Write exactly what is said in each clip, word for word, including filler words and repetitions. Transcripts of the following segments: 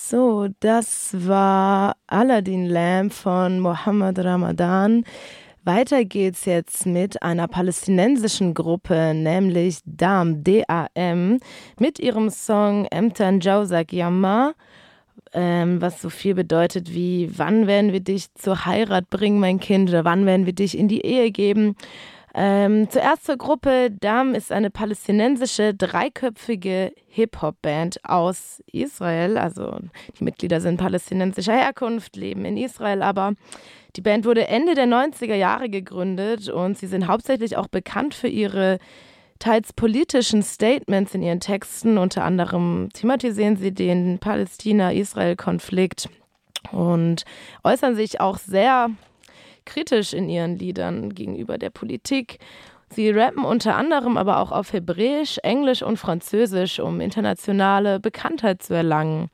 So, das war Aladdin Lamb von Mohammed Ramadan. Weiter geht's jetzt mit einer palästinensischen Gruppe, nämlich Dam, D A M, mit ihrem Song Emtan Jawzak Yamma, ähm, was so viel bedeutet wie, wann werden wir dich zur Heirat bringen, mein Kind, oder wann werden wir dich in die Ehe geben. Ähm, zuerst zur Gruppe. Dam ist eine palästinensische, dreiköpfige Hip-Hop-Band aus Israel. Also die Mitglieder sind palästinensischer Herkunft, leben in Israel, aber die Band wurde Ende der neunziger Jahre gegründet und sie sind hauptsächlich auch bekannt für ihre teils politischen Statements in ihren Texten. Unter anderem thematisieren sie den Palästina-Israel-Konflikt und äußern sich auch sehr kritisch in ihren Liedern gegenüber der Politik. Sie rappen unter anderem aber auch auf Hebräisch, Englisch und Französisch, um internationale Bekanntheit zu erlangen.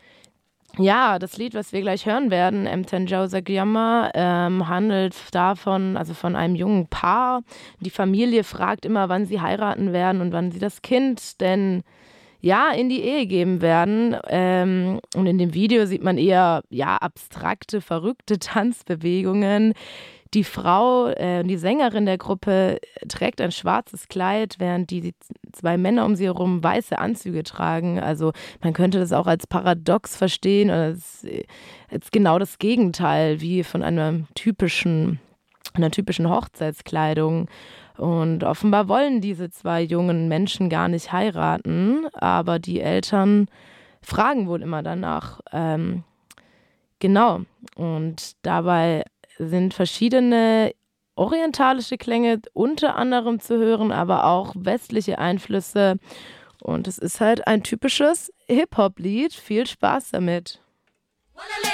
Ja, das Lied, was wir gleich hören werden, Emtan Jawzak Yamma, ähm, handelt davon, also von einem jungen Paar. Die Familie fragt immer, wann sie heiraten werden und wann sie das Kind denn ja in die Ehe geben werden. Ähm, und in dem Video sieht man eher ja abstrakte, verrückte Tanzbewegungen. Die Frau, äh, die Sängerin der Gruppe, trägt ein schwarzes Kleid, während die, die zwei Männer um sie herum weiße Anzüge tragen. Also man könnte das auch als paradox verstehen oder als, als genau das Gegenteil, wie von einer typischen, einer typischen Hochzeitskleidung. Und offenbar wollen diese zwei jungen Menschen gar nicht heiraten, aber die Eltern fragen wohl immer danach. Ähm, genau. Und dabei sind verschiedene orientalische Klänge unter anderem zu hören, aber auch westliche Einflüsse. Und es ist halt ein typisches Hip-Hop-Lied. Viel Spaß damit.